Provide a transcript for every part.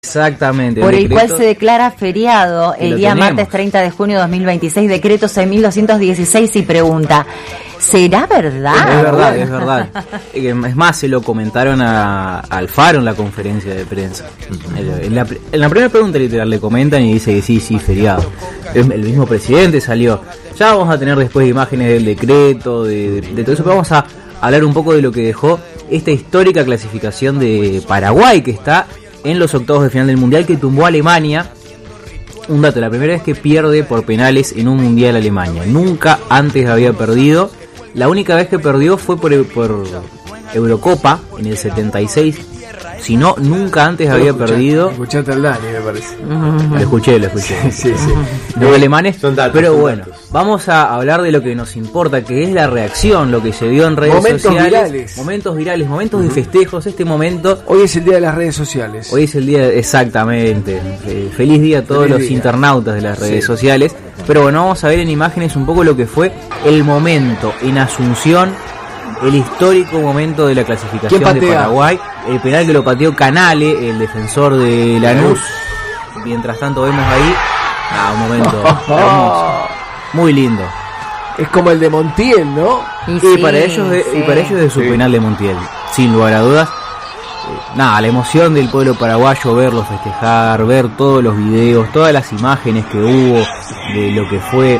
Exactamente. Por el cual se declara feriado el día martes 30 de junio de 2026, decreto 6.216, y pregunta, ¿será verdad? Es verdad. Es más, se lo comentaron a Alfaro en la conferencia de prensa. En la primera pregunta literal le comentan y dice que sí, feriado. El mismo presidente salió. Ya vamos a tener después imágenes del decreto, de todo eso, pero vamos a hablar un poco de lo que dejó esta histórica clasificación de Paraguay, que está en los octavos de final del Mundial, que tumbó a Alemania. Un dato, la primera vez que pierde por penales en un Mundial Alemania. Nunca antes había perdido. La única vez que perdió fue por Eurocopa en el 76. Si no, nunca antes había perdido. Escuchaste al Dani, me parece. Lo escuché. Sí. Los alemanes. Datos, pero bueno, vamos a hablar de lo que nos importa, que es la reacción, lo que se vio en redes sociales. Momentos virales, momentos de festejos. Este momento. Hoy es el día de las redes sociales. Hoy es el día, exactamente. Feliz día a todos los internautas de las redes sociales. Pero bueno, vamos a ver en imágenes un poco lo que fue el momento en Asunción. El histórico momento de la clasificación de Paraguay. El penal que lo pateó Canale, el defensor de Lanús. Mientras tanto vemos ahí un momento hermoso, muy lindo. Es como el de Montiel, ¿no? Y para ellos es de su penal de Montiel, sin lugar a dudas. La emoción del pueblo paraguayo, verlo festejar, ver todos los videos, todas las imágenes que hubo de lo que fue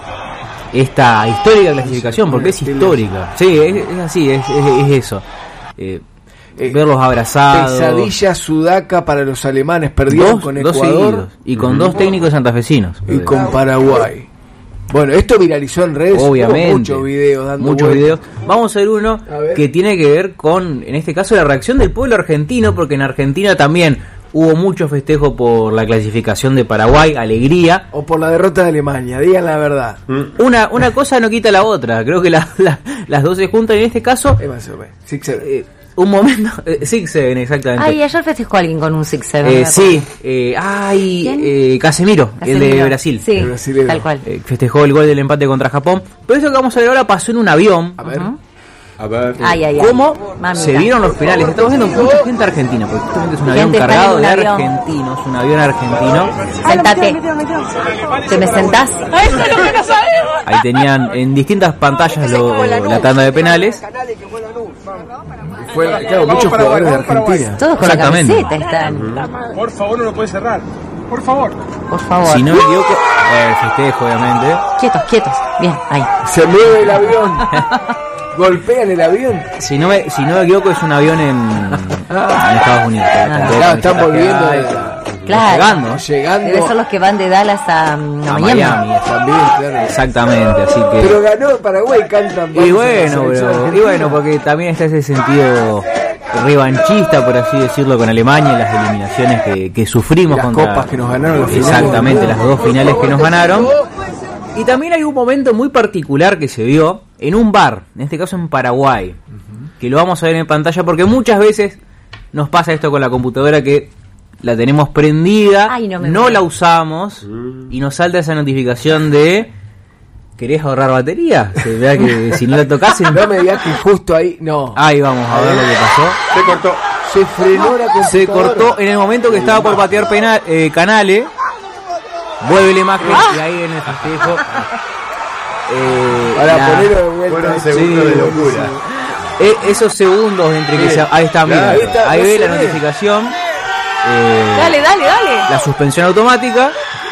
esta histórica clasificación, porque es histórica. Sí, es así, es eso. Verlos abrazados. Pesadilla sudaca para los alemanes, perdieron con Ecuador y con dos técnicos santafesinos. Y con Paraguay. Bueno, esto viralizó en redes. Obviamente. Muchos videos videos. Vamos a ver uno que tiene que ver con, en este caso, la reacción del pueblo argentino, porque en Argentina también hubo mucho festejo por la clasificación de Paraguay, alegría. O por la derrota de Alemania, digan la verdad. Una cosa no quita la otra, creo que las dos se juntan en este caso. Un momento, 6-7, exactamente. Ay, ayer festejó alguien con un 6-7. Sí, Casemiro, el de Brasil. Sí, tal cual. Festejó el gol del empate contra Japón. Pero eso que vamos a ver ahora pasó en un avión. A ver. ¿Cómo se vieron los penales? Estamos viendo mucha gente argentina, porque justamente es un avión cargado de argentinos, un avión argentino. Sentate. ¿Te me sentás? Ahí tenían en distintas pantallas la tanda de penales. Muchos jugadores de Argentina. Todos con la camiseta están. Por favor, no lo puedes cerrar. Por favor. Si no me equivoco, festejo, obviamente. Quietos. Bien, ahí. Se mueve el avión. Golpean el avión. Si no me equivoco, es un avión en Estados Unidos. Están volviendo. Llegando. Debe ser los que van de Dallas a Miami. También, claro. Exactamente, así que. Pero ganó Paraguay, cantan. Y bueno, porque también está ese sentido revanchista, por así decirlo, con Alemania, las eliminaciones que sufrimos las copas que nos ganaron. Exactamente, las dos finales que nos ganaron. Y también hay un momento muy particular que se vio en un bar, en este caso en Paraguay, que lo vamos a ver en pantalla, porque muchas veces nos pasa esto con la computadora, que la tenemos prendida, no la usamos y nos salta esa notificación de ¿querés ahorrar batería? Se vea que si no la tocas no me digas que justo ahí, no. Ahí vamos a ver lo que pasó. Se cortó. Se frenó la computadora. Se cortó en el momento que estaba por patear Canale. Vuelve la imagen y ahí en el festejo. Para ponerlo de vuelta. Fueron segundos de locura. Esos segundos entre que ahí está, mira. Ahí ve la notificación. Dale. La suspensión automática.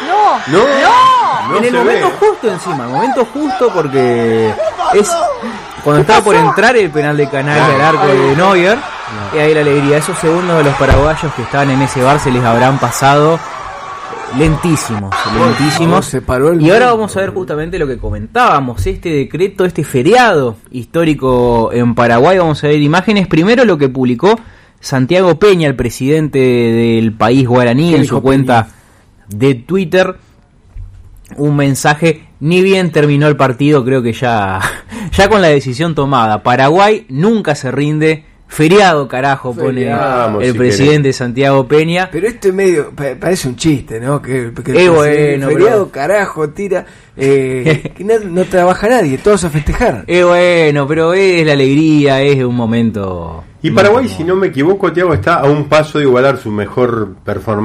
No en el momento justo encima. El momento justo porque es cuando estaba por entrar el penal de Canale al arco de Neuer. Y ahí la alegría. Esos segundos de los paraguayos que estaban en ese bar se les habrán pasado lentísimos. Y ahora vamos a ver justamente lo que comentábamos, este decreto, este feriado histórico en Paraguay. Vamos a ver imágenes. Primero lo que publicó Santiago Peña, el presidente del país guaraní, en su cuenta de Twitter. Un mensaje, ni bien terminó el partido, creo que ya con la decisión tomada. Paraguay nunca se rinde, Feriado, carajo, pone el presidente Santiago Peña. Pero esto es medio, parece un chiste, ¿no? Que bueno, feriado, carajo, tira, que no trabaja nadie, todos a festejar. Bueno, pero es la alegría, es un momento. Y Paraguay, si no me equivoco, Thiago, está a un paso de igualar su mejor performance